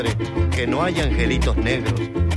Que no haya angelitos negros.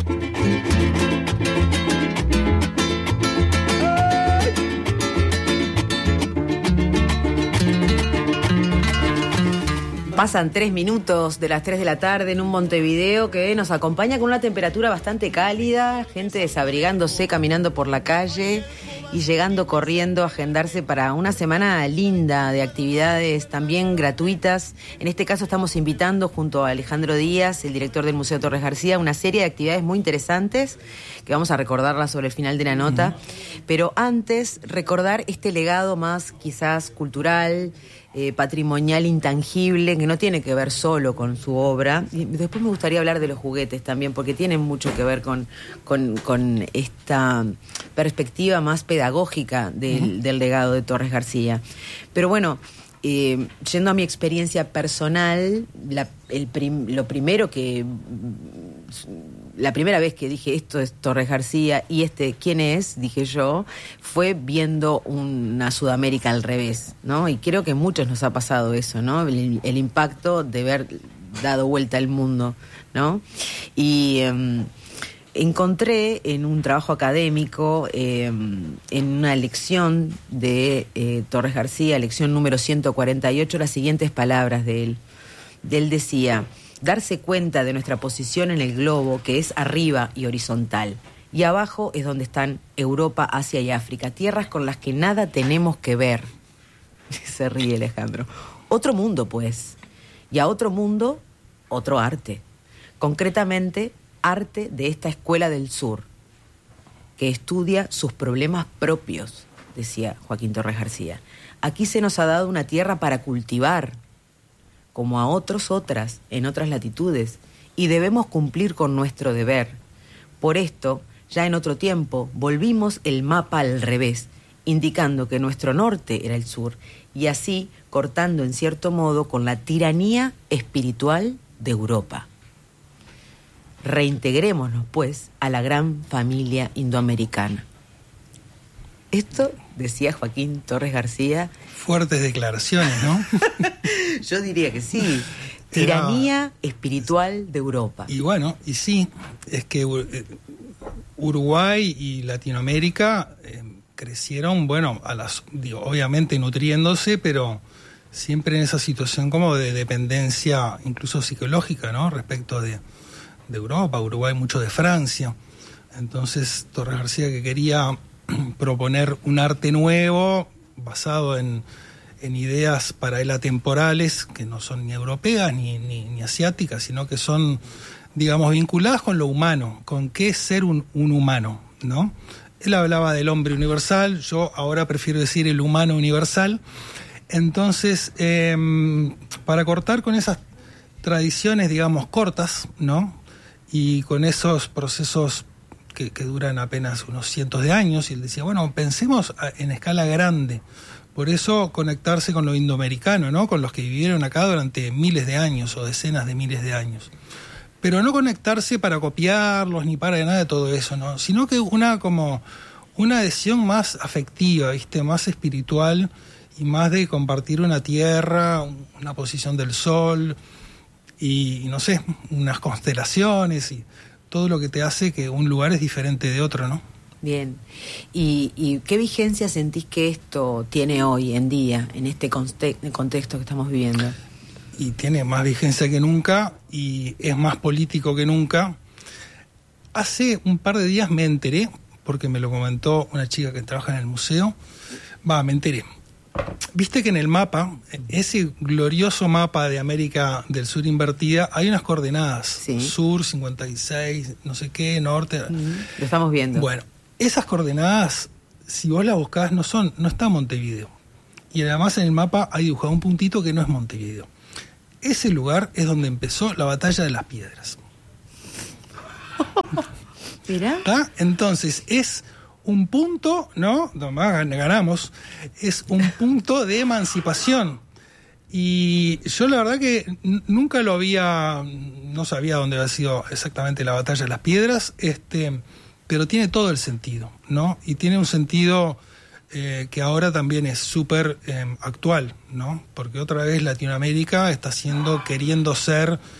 Pasan 3 minutos de las 3 de la tarde en un Montevideo que nos acompaña con una temperatura bastante cálida, gente desabrigándose, caminando por la calle y llegando corriendo a agendarse para una semana linda de actividades también gratuitas. En este caso estamos invitando junto a Alejandro Díaz, el director del Museo Torres García, una serie de actividades muy interesantes que vamos a recordarlas sobre el final de la nota. Pero antes, recordar este legado más quizás cultural, patrimonial, intangible, que no tiene que ver solo con su obra. Y después me gustaría hablar de los juguetes también, porque tienen mucho que ver con esta perspectiva más pedagógica del legado de Torres García. Pero bueno, yendo a mi experiencia personal, la primera vez que dije esto es Torres García y ¿quién es? Dije yo, fue viendo una Sudamérica al revés, ¿no? Y creo que a muchos nos ha pasado eso, ¿no? El impacto de haber dado vuelta al mundo, ¿no? Y encontré en un trabajo académico, en una lección de Torres García, lección número 148, las siguientes palabras de él. Él decía: darse cuenta de nuestra posición en el globo, que es arriba y horizontal, y abajo es donde están Europa, Asia y África, tierras con las que nada tenemos que ver. Se ríe Alejandro. Otro mundo, pues, y a otro mundo, otro arte. Concretamente, arte de esta escuela del sur, que estudia sus problemas propios, decía Joaquín Torres García. Aquí se nos ha dado una tierra para cultivar, como a otras, en otras latitudes, y debemos cumplir con nuestro deber. Por esto, ya en otro tiempo, volvimos el mapa al revés, indicando que nuestro norte era el sur, y así cortando en cierto modo con la tiranía espiritual de Europa. Reintegrémonos, pues, a la gran familia indoamericana. Esto decía Joaquín Torres García. Fuertes declaraciones, ¿no? Yo diría que sí. Tiranía espiritual de Europa. Y bueno, y sí, es que Uruguay y Latinoamérica crecieron, bueno, obviamente nutriéndose, pero siempre en esa situación como de dependencia, incluso psicológica, ¿no? Respecto de Europa, Uruguay mucho de Francia. Entonces Torres García, que quería proponer un arte nuevo basado en ideas para él atemporales, que no son ni europeas ni asiáticas, sino que son, digamos, vinculadas con lo humano, con qué es ser un humano, ¿no? Él hablaba del hombre universal, yo ahora prefiero decir el humano universal. Entonces, para cortar con esas tradiciones, digamos, cortas, ¿no? Y con esos procesos que duran apenas unos cientos de años, y él decía, bueno, pensemos en escala grande. Por eso conectarse con lo indoamericano, ¿no? Con los que vivieron acá durante miles de años o decenas de miles de años. Pero no conectarse para copiarlos ni para nada de todo eso, ¿no? Sino que una adhesión más afectiva, ¿viste? Más espiritual y más de compartir una tierra, una posición del sol y no sé, unas constelaciones y todo lo que te hace que un lugar es diferente de otro, ¿no? Bien. ¿Y qué vigencia sentís que esto tiene hoy en día, en este contexto que estamos viviendo? Y tiene más vigencia que nunca y es más político que nunca. Hace un par de días me enteré, porque me lo comentó una chica que trabaja en el museo. Me enteré. Viste que en el mapa, ese glorioso mapa de América del Sur invertida, hay unas coordenadas. Sí. Sur, 56, no sé qué, norte. Lo estamos viendo. Bueno, esas coordenadas, si vos las buscás, no está Montevideo. Y además en el mapa hay dibujado un puntito que no es Montevideo. Ese lugar es donde empezó la batalla de las piedras. ¿Mira? Entonces, es un punto, ¿no? Ganamos, es un punto de emancipación. Y yo la verdad que nunca no sabía dónde había sido exactamente la batalla de las piedras, pero tiene todo el sentido, ¿no? Y tiene un sentido que ahora también es súper actual, ¿no? Porque otra vez Latinoamérica está queriendo ser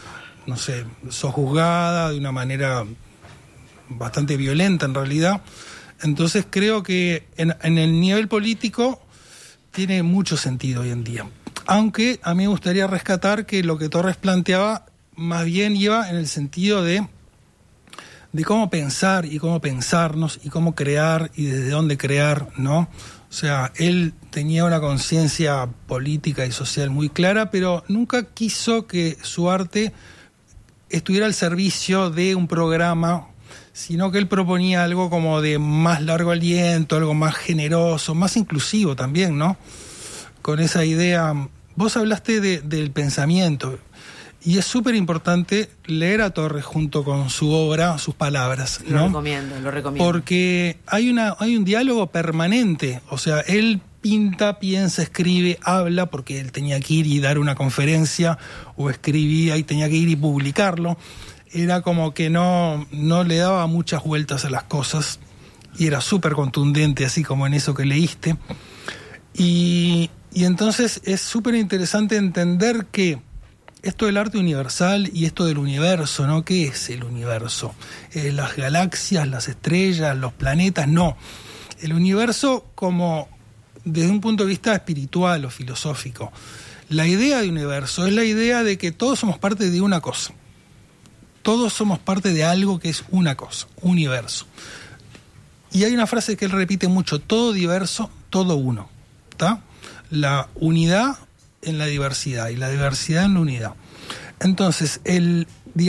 no sé, sojuzgada de una manera bastante violenta en realidad. Entonces creo que en el nivel político tiene mucho sentido hoy en día. Aunque a mí me gustaría rescatar que lo que Torres planteaba más bien iba en el sentido de cómo pensar y cómo pensarnos y cómo crear y desde dónde crear, ¿no? O sea, él tenía una conciencia política y social muy clara, pero nunca quiso que su arte estuviera al servicio de un programa, sino que él proponía algo como de más largo aliento, algo más generoso, más inclusivo también, ¿no? Con esa idea. Vos hablaste del pensamiento, y es súper importante leer a Torres junto con su obra, sus palabras, ¿no? Lo recomiendo. Porque hay un diálogo permanente, o sea, él pinta, piensa, escribe, habla, porque él tenía que ir y dar una conferencia, o escribía y tenía que ir y publicarlo. Era como que no le daba muchas vueltas a las cosas, y era súper contundente, así como en eso que leíste. Y entonces es súper interesante entender que esto del arte universal y esto del universo, ¿no? ¿Qué es el universo? Las galaxias, las estrellas, los planetas, no. El universo como desde un punto de vista espiritual o filosófico. La idea de universo es la idea de que todos somos parte de una cosa. Todos somos parte de algo que es una cosa, universo. Y hay una frase que él repite mucho: todo diverso, todo uno. ¿Está? La unidad en la diversidad y la diversidad en la unidad. Entonces, el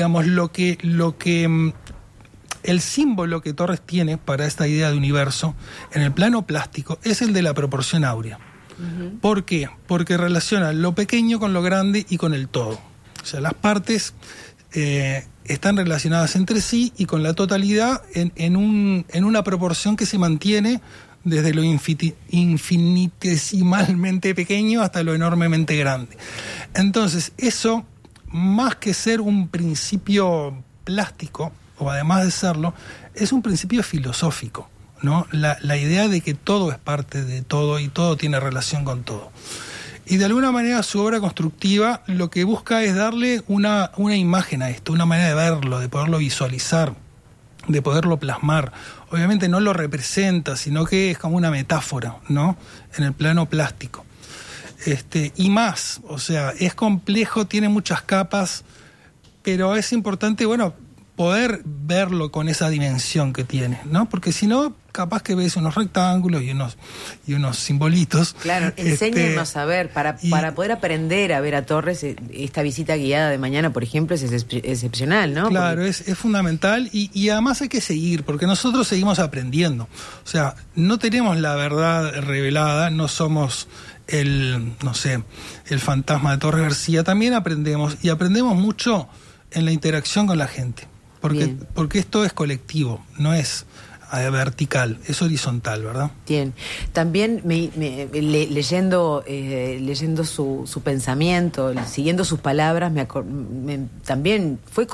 símbolo que Torres tiene para esta idea de universo en el plano plástico es el de la proporción áurea. Uh-huh. ¿Por qué? Porque relaciona lo pequeño con lo grande y con el todo. O sea, las partes están relacionadas entre sí y con la totalidad en una proporción que se mantiene desde lo infinitesimalmente pequeño hasta lo enormemente grande. Entonces, eso, más que ser un principio plástico, o además de serlo, es un principio filosófico, ¿no? La idea de que todo es parte de todo y todo tiene relación con todo. Y de alguna manera su obra constructiva lo que busca es darle una imagen a esto, una manera de verlo, de poderlo visualizar, de poderlo plasmar. Obviamente no lo representa, sino que es como una metáfora, ¿no? En el plano plástico. Y más, o sea, es complejo, tiene muchas capas, pero es importante, bueno, poder verlo con esa dimensión que tiene, ¿no? Porque si no, capaz que ves unos rectángulos y unos simbolitos. Claro, enséñenos a ver, para poder aprender a ver a Torres. Esta visita guiada de mañana, por ejemplo, es excepcional, ¿no? Claro, es fundamental, y además hay que seguir, porque nosotros seguimos aprendiendo. O sea, no tenemos la verdad revelada, no somos el fantasma de Torres García. También aprendemos, y aprendemos mucho en la interacción con la gente. Porque esto es colectivo, no es vertical, es horizontal, ¿verdad? Bien. También leyendo su pensamiento, siguiendo sus palabras, también fue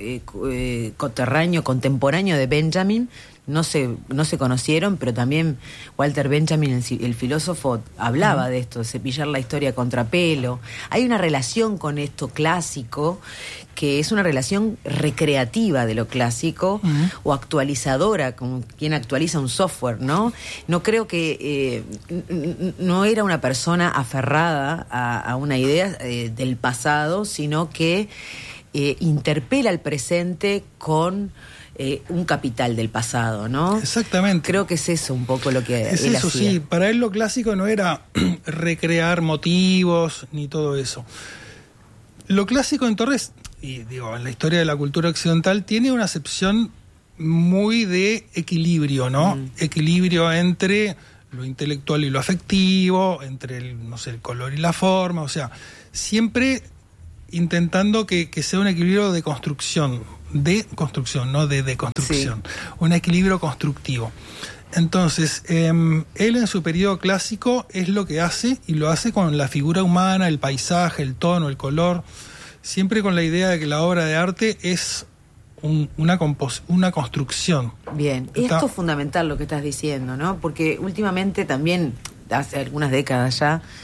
contemporáneo de Benjamin. No se conocieron, pero también Walter Benjamin, el filósofo, hablaba de esto, de cepillar la historia a contrapelo. Hay una relación con esto clásico, que es una relación recreativa de lo clásico, o actualizadora, como quien actualiza un software, ¿no? No creo que no era una persona aferrada a una idea del pasado, sino que interpela al presente con un capital del pasado, ¿no? Exactamente. Creo que es eso un poco lo que es él eso, hacía. Sí. Para él lo clásico no era recrear motivos ni todo eso. Lo clásico en Torres, y en la historia de la cultura occidental, tiene una acepción muy de equilibrio, ¿no? Equilibrio entre lo intelectual y lo afectivo, entre el color y la forma, o sea, siempre intentando que sea un equilibrio de construcción, no de deconstrucción, sí. Un equilibrio constructivo. Entonces, él en su periodo clásico es lo que hace, y lo hace con la figura humana, el paisaje, el tono, el color, siempre con la idea de que la obra de arte es una construcción. Bien, esto es fundamental lo que estás diciendo, ¿no? Porque últimamente también, hace algunas décadas ya,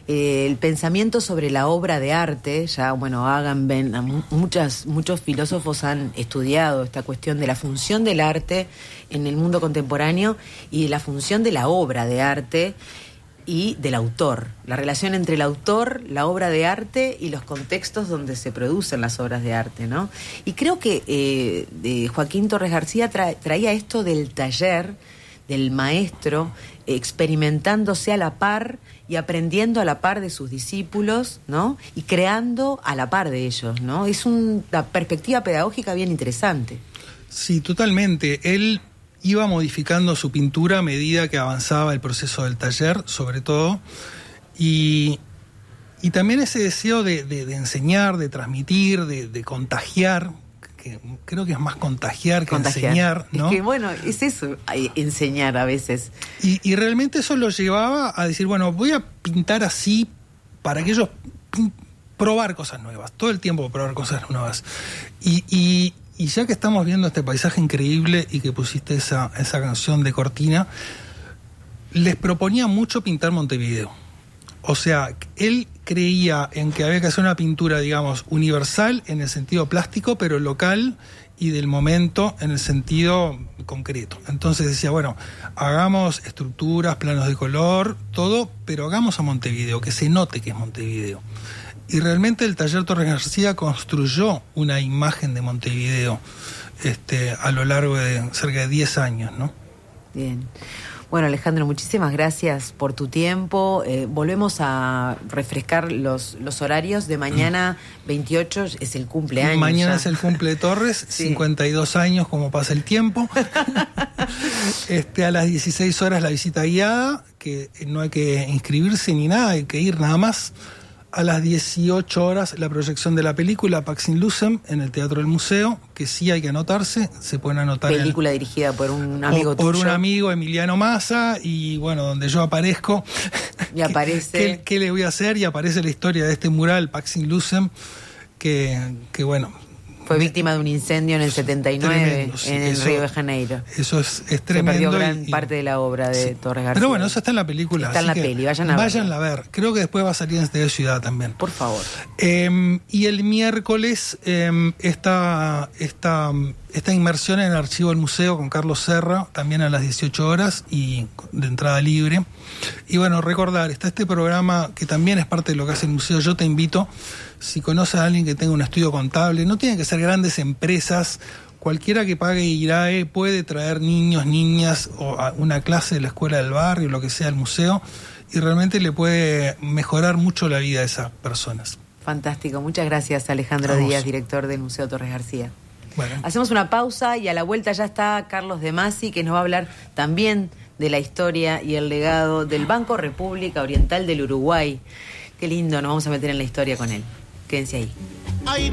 el pensamiento sobre la obra de arte. Ya, bueno, Agamben, muchos filósofos han estudiado esta cuestión de la función del arte en el mundo contemporáneo y de la función de la obra de arte y del autor, la relación entre el autor, la obra de arte y los contextos donde se producen las obras de arte, ¿no? Y creo que Joaquín Torres García traía esto del taller, del maestro, experimentándose a la par y aprendiendo a la par de sus discípulos, ¿no? Y creando a la par de ellos, ¿no? Es una perspectiva pedagógica bien interesante. Sí, totalmente. Él iba modificando su pintura a medida que avanzaba el proceso del taller, sobre todo, y también ese deseo de enseñar, de transmitir, de contagiar, que creo que es más contagiar que enseñar, ¿no? Es que, bueno, es eso, enseñar a veces. Y realmente eso lo llevaba a decir, bueno, voy a pintar así para que ellos probar cosas nuevas, todo el tiempo probar cosas nuevas. Y ya que estamos viendo este paisaje increíble y que pusiste esa canción de cortina, les proponía mucho pintar Montevideo. O sea, él creía en que había que hacer una pintura, digamos, universal en el sentido plástico, pero local y del momento en el sentido concreto. Entonces decía, bueno, hagamos estructuras, planos de color, todo, pero hagamos a Montevideo, que se note que es Montevideo. Y realmente el taller Torres García construyó una imagen de Montevideo a lo largo de cerca de 10 años, ¿no? Bien. Bueno, Alejandro, muchísimas gracias por tu tiempo. Volvemos a refrescar los horarios. De mañana 28 es el cumpleaños. Mañana ya. es el cumple de Torres, sí. 52 años, como pasa el tiempo. A las 16 horas la visita guiada, que no hay que inscribirse ni nada, hay que ir nada más. A las 18 horas la proyección de la película Pax in Lucem en el Teatro del Museo, que sí hay que anotarse, se pueden anotar. Película dirigida por un amigo tuyo. Por un amigo, Emiliano Massa, y bueno, donde yo aparezco. Y aparece... ¿Qué le voy a hacer? Y aparece la historia de este mural, Pax in Lucem, que bueno... Fue víctima de un incendio en el 79, tremendo, sí, en el Río de Janeiro. Eso es tremendo. Se perdió gran parte de la obra de sí. Torres García. Pero bueno, eso está en la película. Está en la peli, váyanla a ver. Creo que después va a salir en TV Ciudad también. Por favor. Y el miércoles esta inmersión en el archivo del museo con Carlos Serra, también a las 18 horas y de entrada libre. Y bueno, recordar, está este programa que también es parte de lo que hace el museo. Yo te invito, si conoces a alguien que tenga un estudio contable, no tienen que ser grandes empresas, cualquiera que pague IRAE puede traer niños, niñas o a una clase de la escuela del barrio, lo que sea, al museo, y realmente le puede mejorar mucho la vida a esas personas. Fantástico, muchas gracias Alejandro Díaz, director del Museo Torres García. Bueno. Hacemos una pausa y a la vuelta ya está Carlos De Masi, que nos va a hablar también de la historia y el legado del Banco República Oriental del Uruguay. Qué lindo, nos vamos a meter en la historia con él. Quédense ahí.